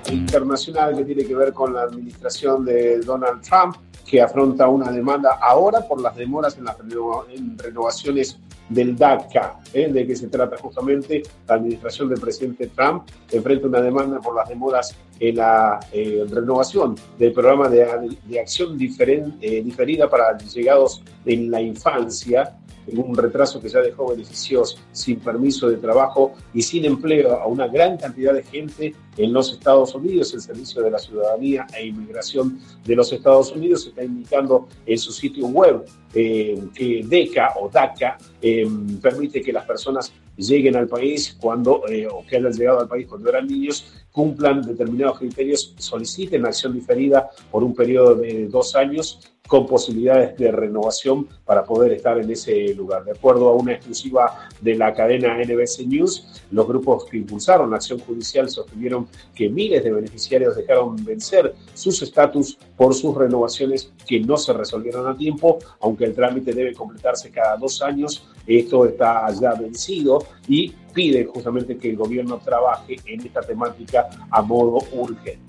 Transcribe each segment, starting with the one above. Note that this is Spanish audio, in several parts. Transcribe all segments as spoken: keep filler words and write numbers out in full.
internacional que tiene que ver con la administración de Donald Trump, que afronta una demanda ahora por las demoras en las renova- en renovaciones del DACA, ¿eh? De que se trata justamente. La administración del presidente Trump enfrenta una demanda por las demoras en la eh, renovación del programa de, de acción diferen, eh, diferida para llegados en la infancia, en un retraso que ya dejó beneficios sin permiso de trabajo y sin empleo a una gran cantidad de gente en los Estados Unidos. El Servicio de la Ciudadanía e Inmigración de los Estados Unidos está indicando en su sitio web eh, que DECA o DACA eh, permite que las personas lleguen al país cuando, eh, o que hayan llegado al país cuando eran niños, cumplan determinados criterios, soliciten acción diferida por un periodo de dos años con posibilidades de renovación para poder estar en ese lugar. De acuerdo a una exclusiva de la cadena N B C News, los grupos que impulsaron la acción judicial sostuvieron que miles de beneficiarios dejaron vencer sus estatus por sus renovaciones que no se resolvieron a tiempo, aunque el trámite debe completarse cada dos años. Esto está ya vencido y pide justamente que el gobierno trabaje en esta temática a modo urgente.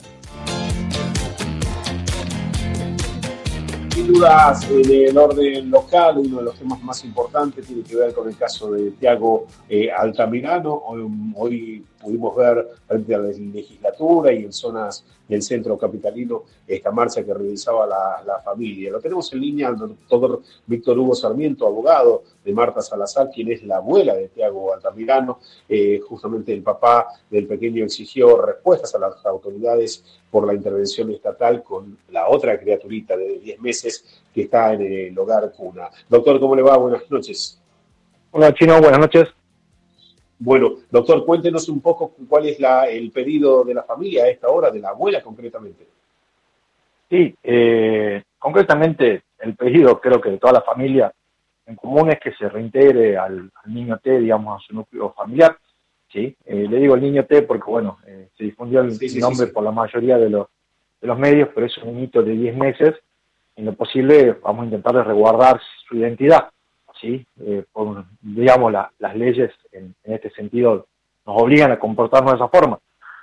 Sin dudas, en el orden local, uno de los temas más importantes tiene que ver con el caso de Thiago eh, Altamirano. Hoy, hoy pudimos ver frente a la legislatura y en zonas del centro capitalino esta marcha que realizaba la, la familia. Lo tenemos en línea al doctor Víctor Hugo Sarmiento, abogado de Marta Salazar, quien es la abuela de Thiago Altamirano. Eh, justamente el papá del pequeño exigió respuestas a las autoridades por la intervención estatal con la otra criaturita de diez meses que está en el hogar cuna. Doctor, ¿cómo le va? Buenas noches. Hola, Chino, buenas noches. Bueno, doctor, cuéntenos un poco cuál es la, el pedido de la familia a esta hora, de la abuela concretamente. Sí, eh, concretamente el pedido creo que de toda la familia en común es que se reintegre al, al niño T, digamos, a su núcleo familiar. ¿Sí? Eh, le digo el niño T porque, bueno, eh, se difundió el sí, sí, nombre sí, sí. por la mayoría de los, de los medios, pero es un niñito de diez meses. En lo posible vamos a intentar de resguardar su identidad. ¿Sí? Eh, por, digamos, la, las leyes en, en este sentido nos obligan a comportarnos de esa forma.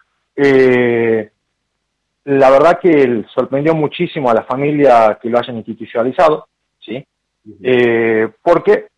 Eh, la verdad que sorprendió muchísimo a la familia que lo hayan institucionalizado, ¿sí? Uh-huh. Eh, porque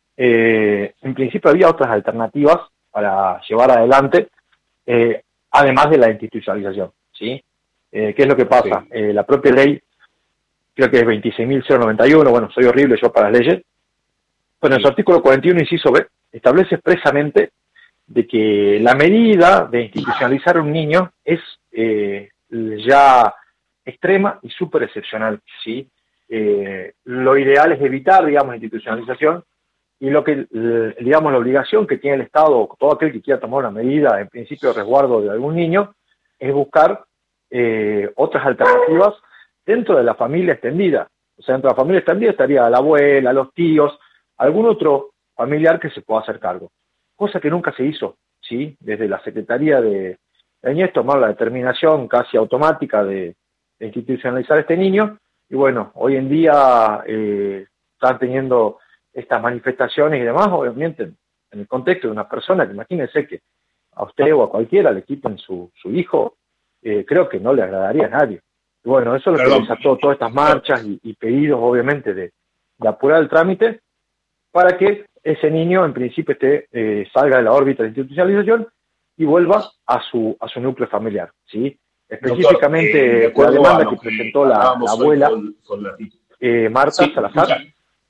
eh, en principio había otras alternativas para llevar adelante, eh, además de la institucionalización, ¿sí? Eh, ¿Qué es lo que pasa? Sí. Eh, la propia ley, creo que es veintiséis mil noventa y uno, bueno, soy horrible yo para las leyes, pero en su artículo cuarenta y uno, inciso B, establece expresamente de que la medida de institucionalizar a un niño es eh, ya extrema y súper excepcional, ¿sí? Eh, lo ideal es evitar, digamos, la institucionalización y lo que, digamos, la obligación que tiene el Estado, todo aquel que quiera tomar una medida, en principio de resguardo de algún niño, es buscar eh, otras alternativas dentro de la familia extendida. O sea, dentro de la familia extendida estaría la abuela, los tíos, algún otro familiar que se pueda hacer cargo. Cosa que nunca se hizo, ¿sí? Desde la Secretaría de, de Niñez tomaron la determinación casi automática de, de institucionalizar a este niño, y bueno, hoy en día eh, están teniendo estas manifestaciones y demás, obviamente, en el contexto de una persona que imagínense que a usted o a cualquiera le quiten su, su hijo, eh, creo que no le agradaría a nadie. Y bueno, eso es lo que desató todas estas marchas y, y pedidos, obviamente, de, de apurar el trámite para que ese niño, en principio, esté, eh, salga de la órbita de institucionalización y vuelva a su a su núcleo familiar, ¿sí? Específicamente, Doctor, eh, la demanda que, que presentó la, la abuela, con, con la... Eh, Marta sí, Salazar, escucha.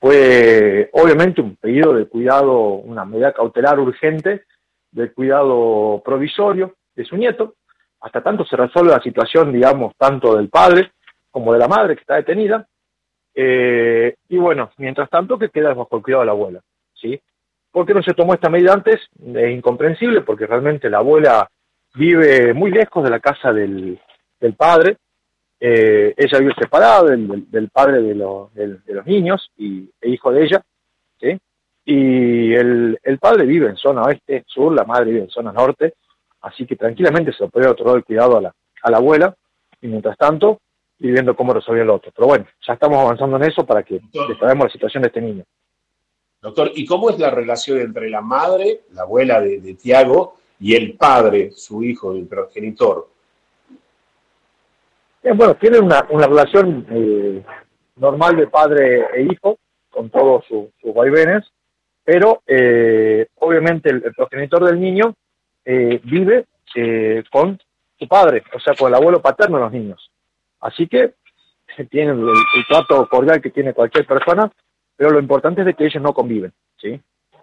Fue obviamente un pedido de cuidado, una medida cautelar urgente, de cuidado provisorio de su nieto, hasta tanto se resuelve la situación, digamos, tanto del padre como de la madre que está detenida, eh, y bueno, mientras tanto que queda bajo el cuidado de la abuela, ¿sí? ¿Por qué no se tomó esta medida antes? Es incomprensible, porque realmente la abuela vive muy lejos de la casa del, del padre. Eh, ella vive separada del, del, del padre de, lo, del, de los niños y e hijo de ella, ¿sí? Y el, el padre vive en zona oeste, sur, la madre vive en zona norte, así que tranquilamente se le podría otorgar el cuidado a la, a la abuela, y mientras tanto, y viendo cómo resolver el otro. Pero bueno, ya estamos avanzando en eso para que destacemos la situación de este niño. Doctor, ¿y cómo es la relación entre la madre, la abuela de, de Thiago, y el padre, su hijo, el progenitor? Bien, bueno, tienen una, una relación eh, normal de padre e hijo, con todos sus su vaivenes, pero eh, obviamente el, el progenitor del niño eh, vive eh, con su padre, o sea, con el abuelo paterno de los niños. Así que tienen el, el trato cordial que tiene cualquier persona, pero lo importante es de que ellos no conviven, ¿sí?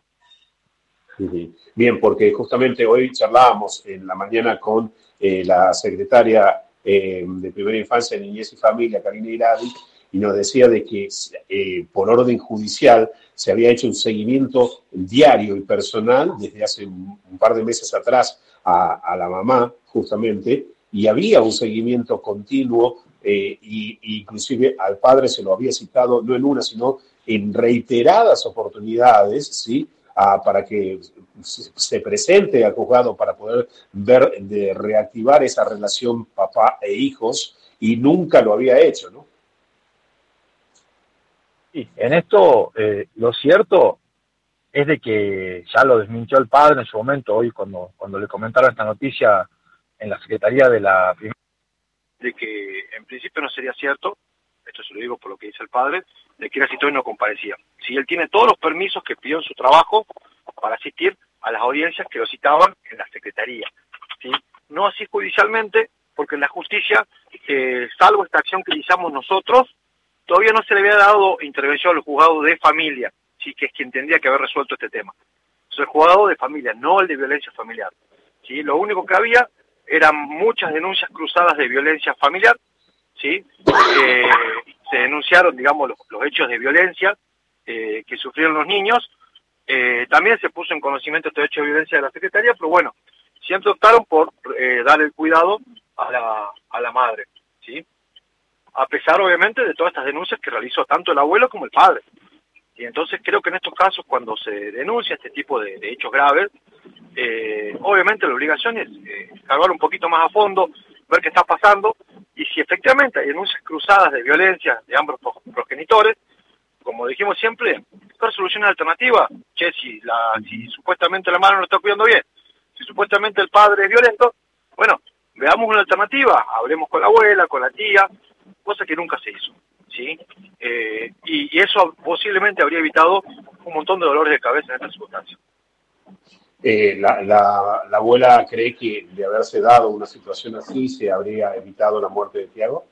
Bien, porque justamente hoy charlábamos en la mañana con eh, la secretaria eh, de Primera Infancia, Niñez y Familia, Karina Iradi, y nos decía de que eh, por orden judicial se había hecho un seguimiento diario y personal desde hace un, un par de meses atrás a, a la mamá, justamente, y había un seguimiento continuo, eh, y, y inclusive al padre se lo había citado no en una, sino en reiteradas oportunidades, ¿sí?, Ah, para que se presente al juzgado para poder ver de reactivar esa relación papá e hijos, y nunca lo había hecho, ¿no? Sí, en esto eh, lo cierto es de que ya lo desmintió el padre en su momento, hoy cuando, cuando le comentaron esta noticia en la Secretaría de la Primera, de que en principio no sería cierto, esto se lo digo por lo que dice el padre, de que era citado y no comparecía. Si él tiene todos los permisos que pidió en su trabajo para asistir a las audiencias que lo citaban en la Secretaría, ¿sí? No así judicialmente, porque en la justicia, eh, salvo esta acción que realizamos nosotros, todavía no se le había dado intervención al juzgado de familia, sí, que es quien tendría que haber resuelto este tema. Entonces, el juzgado de familia, no el de violencia familiar, ¿sí? Lo único que había eran muchas denuncias cruzadas de violencia familiar, ¿sí? Eh, se denunciaron, digamos, los, los hechos de violencia eh, que sufrieron los niños. Eh, también se puso en conocimiento este hecho de violencia de la Secretaría, pero bueno, siempre optaron por eh, dar el cuidado a la, a la madre, ¿sí? A pesar, obviamente, de todas estas denuncias que realizó tanto el abuelo como el padre. Y entonces creo que en estos casos, cuando se denuncia este tipo de, de hechos graves, eh, obviamente la obligación es eh, escarbar un poquito más a fondo, ver qué está pasando, y si efectivamente hay denuncias cruzadas de violencia de ambos progenitores, como dijimos siempre, buscar soluciones alternativas. Che, si, la, si supuestamente la madre no lo está cuidando bien, si supuestamente el padre es violento, bueno, veamos una alternativa, hablemos con la abuela, con la tía, cosa que nunca se hizo, ¿sí? Eh, y, y eso posiblemente habría evitado un montón de dolores de cabeza en esta circunstancia. Eh, la, la, la abuela cree que de haberse dado una situación así se habría evitado la muerte de Tiago.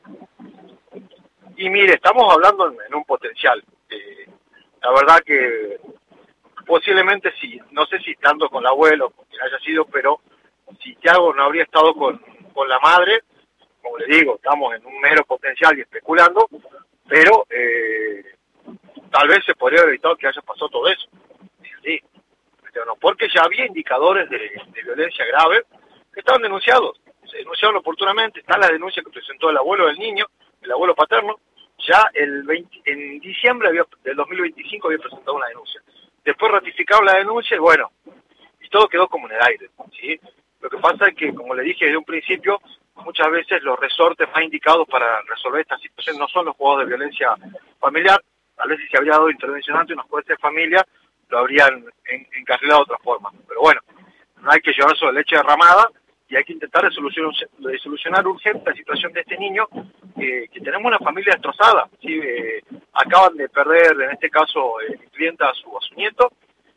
Y mire, estamos hablando en, en un potencial. Eh, la verdad que posiblemente sí, no sé si estando con el abuelo, con quien haya sido, pero si Tiago no habría estado con, con la madre, como le digo, estamos en un mero potencial y especulando, pero eh, tal vez se podría haber evitado que haya pasado todo eso. Sí, no, porque ya había indicadores de, de violencia grave que estaban denunciados, se denunciaron oportunamente. Está la denuncia que presentó el abuelo del niño, el abuelo paterno, ya el veinte, en diciembre había, del dos mil veinticinco había presentado una denuncia. Después ratificaron la denuncia y bueno, y todo quedó como en el aire, ¿sí? Lo que pasa es que, como le dije desde un principio, muchas veces los resortes más indicados para resolver esta situación no son los juzgados de violencia familiar. Tal vez si se habría dado intervención antes unos jueces de familia, lo habrían en, encarrilado de otra forma. Pero bueno, no hay que llevar sobre leche derramada y hay que intentar de solucionar, de solucionar urgente la situación de este niño, eh, que tenemos una familia destrozada, ¿sí? Eh, acaban de perder, en este caso, eh, mi clienta a su, a su nieto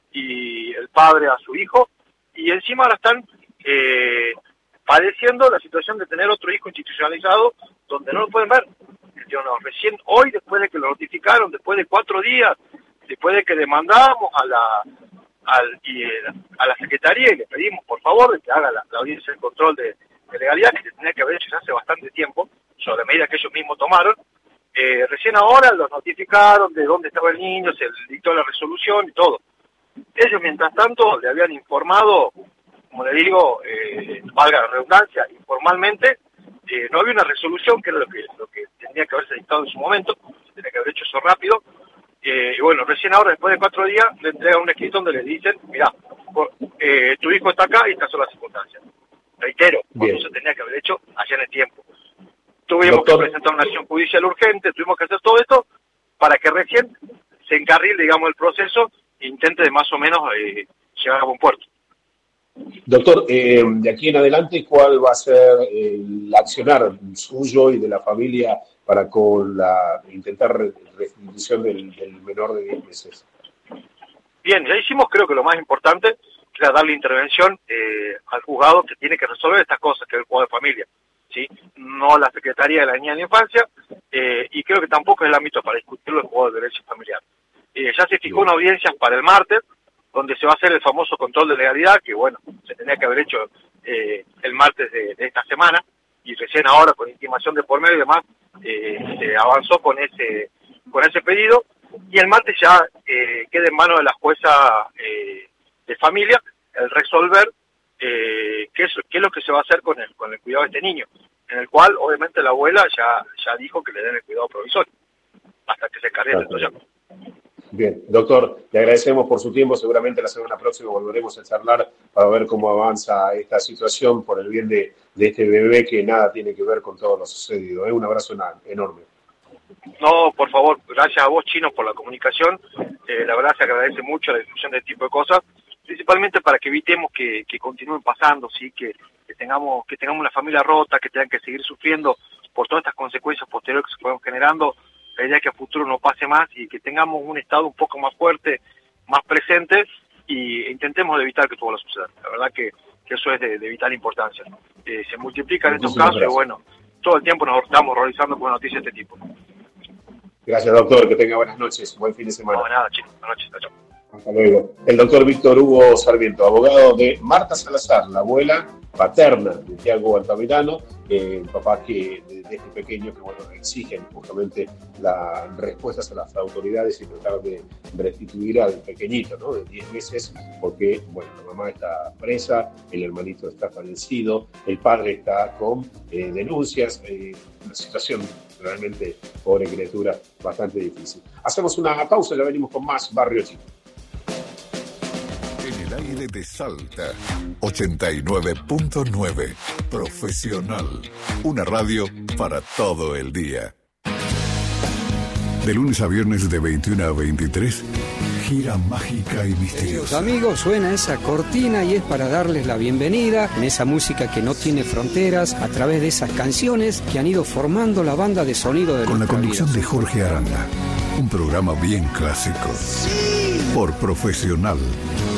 y el padre a su hijo, y encima ahora están eh, padeciendo la situación de tener otro hijo institucionalizado donde no lo pueden ver. Yo no, recién hoy, después de que lo notificaron, después de cuatro días, después de que demandamos a la al, y, eh, a la Secretaría y le pedimos por favor de que haga la, la audiencia de control de, de legalidad, que se tenía que haber hecho ya hace bastante tiempo, sobre medida que ellos mismos tomaron, eh, recién ahora los notificaron de dónde estaba el niño, se dictó la resolución y todo. Ellos, mientras tanto, le habían informado, como le digo, eh, valga la redundancia, informalmente, eh, no había una resolución, que era lo que, lo que tendría que haberse dictado en su momento, se tenía que haber hecho eso rápido. Eh, y bueno, recién ahora, después de cuatro días, le entregan un escrito donde le dicen, mira, eh, tu hijo está acá y estas son las circunstancias. Reitero, cuando se tenía que haber hecho allá en el tiempo. Tuvimos Doctor. que presentar una acción judicial urgente, tuvimos que hacer todo esto para que recién se encarrile, digamos, el proceso e intente de más o menos eh, llegar a buen puerto. Doctor, eh, de aquí en adelante, ¿cuál va a ser el accionar suyo y de la familia para con la intentar restitución del, del menor de diez meses? Bien, ya hicimos, creo que lo más importante, que era darle intervención eh, al juzgado que tiene que resolver estas cosas, que es el juzgado de familia, ¿sí? No la Secretaría de la Niña y la Infancia, eh, y creo que tampoco es el ámbito para discutirlo el juzgado de derecho familiar. Eh, ya se fijó una audiencia para el martes, donde se va a hacer el famoso control de legalidad, que bueno, se tenía que haber hecho eh, el martes de, de esta semana, y recién ahora, con intimación de por medio y demás, eh, se avanzó con ese con ese pedido, y el martes ya eh, queda en manos de la jueza eh, de familia el resolver eh, qué, es, qué es lo que se va a hacer con el, con el cuidado de este niño, en el cual obviamente la abuela ya, ya dijo que le den el cuidado provisorio, hasta que se cargue el entusiasmo. Bien, doctor, le agradecemos por su tiempo. Seguramente la semana próxima volveremos a charlar para ver cómo avanza esta situación por el bien de, de este bebé que nada tiene que ver con todo lo sucedido. ¿eh? Un abrazo enorme. No, por favor, gracias a vos, Chino, por la comunicación. Eh, la verdad se agradece mucho la difusión de este tipo de cosas, principalmente para que evitemos que, que continúen pasando, sí, que, que tengamos que tengamos una familia rota, que tengan que seguir sufriendo por todas estas consecuencias posteriores que se fueron generando. La idea es que a futuro no pase más y que tengamos un Estado un poco más fuerte, más presente, y intentemos evitar que todo lo suceda. La verdad que, que eso es de, de vital importancia. Eh, se multiplican estos casos y bueno, todo el tiempo nos estamos horrorizando con noticias de este tipo. Gracias, doctor. Que tenga buenas noches. Buen fin de semana. No, nada, chicos. Buenas noches. Chao. Hasta luego. El doctor Víctor Hugo Sarmiento, abogado de Marta Salazar, la abuela paterna de Thiago Altamirano, eh, el papá que desde este pequeño que bueno exigen justamente las respuestas a las autoridades y tratar de restituir al pequeñito, ¿no? De diez meses, porque bueno, la mamá está presa, el hermanito está fallecido, el padre está con eh, denuncias, eh, una situación realmente, pobre criatura, bastante difícil. Hacemos una pausa y ya venimos con más Barrio Chico. En el aire de Salta, ochenta y nueve punto nueve, Profesional, una radio para todo el día. De lunes a viernes de veintiuno a veintitrés, gira mágica y misteriosa. Amigos, suena esa cortina y es para darles la bienvenida en esa música que no tiene fronteras, a través de esas canciones que han ido formando la banda de sonido de con la conducción vida. de Jorge Aranda, un programa bien clásico. Por Profesional.